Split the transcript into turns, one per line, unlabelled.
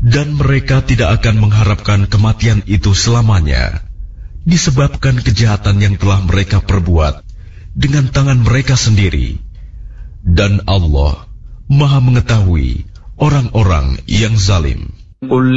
Dan mereka tidak akan mengharapkan kematian itu selamanya, disebabkan kejahatan yang telah mereka perbuat dengan tangan mereka sendiri. Dan Allah Maha mengetahui orang-orang yang zalim.